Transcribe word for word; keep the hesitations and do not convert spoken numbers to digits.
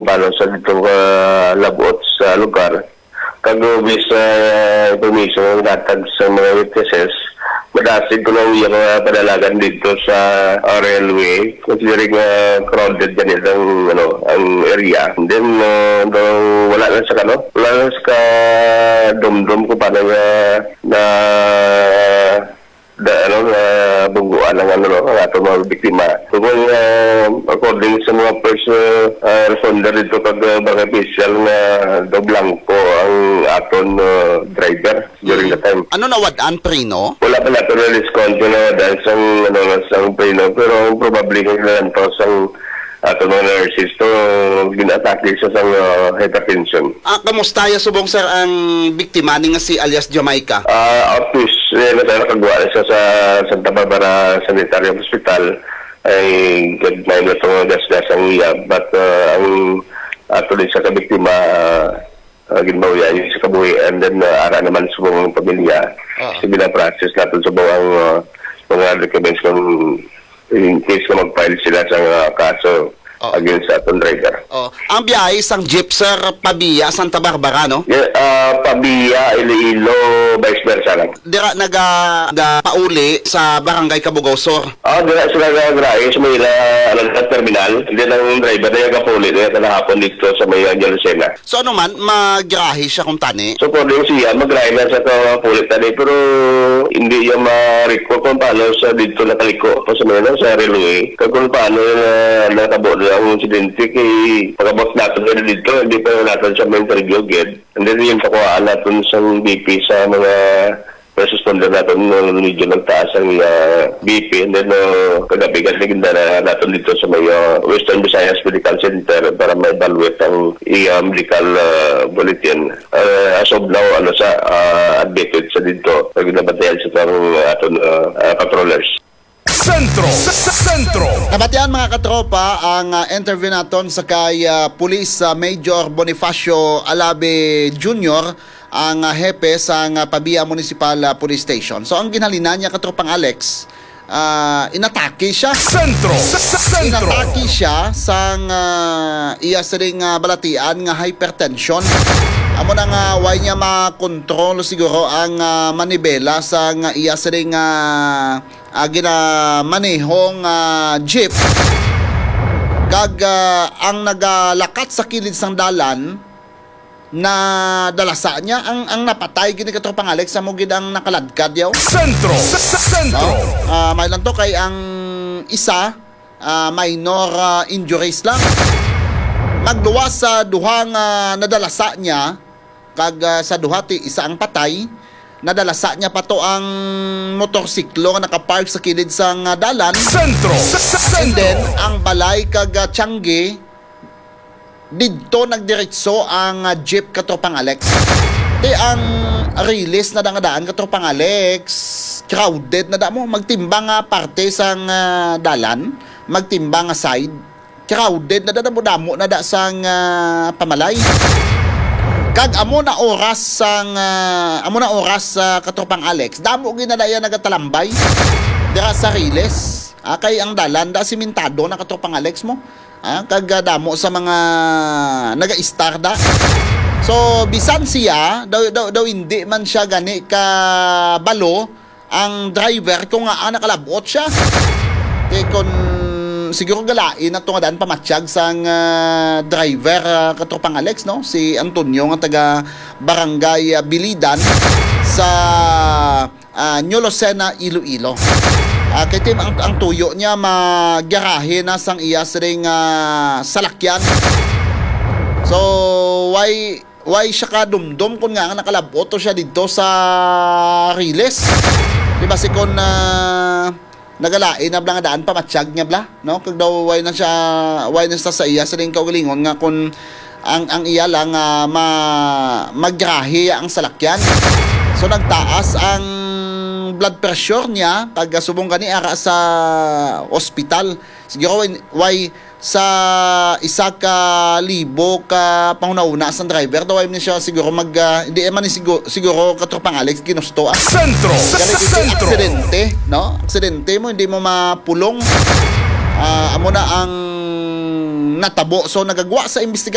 paano sa dito uh, labot sa lugar. Kagabi sa information ng datag sa mga witnesses, madasig ko lang yung mga padalagan dito sa uh, railway, considering uh, crowded ganit ang, ano, ang area. And then, uh, wala na sa kano, wala na sa dumdum ko paano na, na da, ano, na bungguan ng ano, no, ang ato mga biktima. So, kung uh, according sa mga first uh, responder dito kag uh, mga official na do blanco ang aton uh, driver during the time. Ano nawadaan, Prino? Wala pa nato na discount na dahil sa ano, sa Prino, pero probably kung nalanto sa ato mga nurses to ginatake siya sa uh, hypertension. Ah, kamusta ya subong sir ang biktima ni nga si alias Jamaica? Ah, uh, office eh, na nakagawa siya sa Santa Barbara Sanitary Hospital ay good na ito mga gas-gasang iya, but uh, ang ato din sa kabiktima uh, uh, ginbawya yung sa kabuhi, and then uh, ara naman sa buong pamilya uh-huh. Sa binaprocess natin sa buong uh, mga documents kung in case na mag-file sila sa uh, kaso oh. against sa atong driver. Oh. Ang biyahe sang jeep sir, Pabia, Santa Barbara, no? Yeah, uh, Pabia, Iloilo, vice versa lang. Dira naga, naga pauli sa barangay Cabugao Sur. Ah, dira sila nagagrahe sa may uh, terminal. Hindi lang driver na yung kapuli na yung hapon dito sa may Angel Lucena. So ano man, magrahe siya kung tani? So po din siya, magrahe na sa kapuli tani, pero hindi yung ma-record kung paano sa dito nakaliko pa sa mga sa railway. Kung paano uh, nakabo ang insidente kay pagabot natin na dito, hindi pa natin sa mga interview agad. And then yung pakuhaan natin sa B P sa mga responder natin ng medyo nagtaas ang uh, B P, and then uh, kagabi kasi na natin dito sa may uh, Western Visayas Medical Center para ma-evaluate ang uh, medical uh, bulletin. Uh, as of now, ano sa uh, admitted sa dito, pag nabatayan sa itong uh, aton uh, uh, patrollers. Sentro! Sentro! Nabatian mga katropa ang uh, interview naton sa kay uh, Police uh, Major Bonifacio Alabe Junior, ang uh, hepe sa uh, Pabia Municipal uh, Police Station. So ang ginhalinan niya katropang Alex, uh, inatake siya. Sentro! Sentro! Inatake siya sa uh, iya sa ring uh, balatian nga hypertension. Amo na nga way niya makontrol siguro ang uh, manibela sa nga iya sa ring uh, uh, ginamanehong uh, jeep. Kag uh, ang nagalakat sa kilid sang dalan na dalasa niya ang ang napatay gini katropang Alex sa mugid ang nakaladkad yaw. Sentro! Sentro! No? Uh, may lang to kay ang isa uh, minor uh, injuries lang. Magluwas sa duhang uh, nadalasa niya kag uh, sa duhati isa ang patay, nadalasa niya pa to ang motorsiklo nga nakapark sa kilid sang uh, dalan. Sentro! And then ang balay kag uh, Tiangge didto nagdiretso ang uh, jeep katropang Alex. Di ang release na dangadaan katropang Alex, crowded na da mo, magtimbang nga parte sang uh, dalan, magtimbang nga side, crowded na da mo damo na da sang uh, pamalay. Kag amo na oras sang uh, amo na oras sa uh, katropang Alex, damo ginadaya nagatalambay dira sa release. Ah, kay ang dalan da simentado na katropang Alex mo. Ah, kagadamo sa mga naga-istarda. So bisan siya daw, daw, daw hindi man siya gani ka balo ang driver kung nga ah, nakalabot siya. Kaya kung siguro galain na tunga daan pamatsyag sang uh, driver uh, katropang Alex, no? Si Antonio nga taga Barangay uh, Bilidan sa uh, New Lucena, Iloilo. Uh, kay Tim, ang, ang tuyo niya magyarahe na sang iya ring uh, salakyan. So why why siya ka dumdum kung nga nakalabot to siya dito sa Riles, diba? Si kon uh, nagalain na blang daan pamatsyag niya bla, no? Kag daw why na siya why na sa iya sa ring kaugalingon nga kun ang ang iya lang uh, ma magyarahe ang salakyan. So nagtaas ang blood pressure niya kag subong gani ara sa ospital. Siguro why sa isa ka libo ka pangunauna sa driver daw ay niya siguro mag uh, hindi man ni siguro, siguro katropang Alex ginusto ang sentro sa sentro aksidente, no? Aksidente mo hindi mo mapulong. Uh, amo na ang natabo, so nagagwa sa investigasyon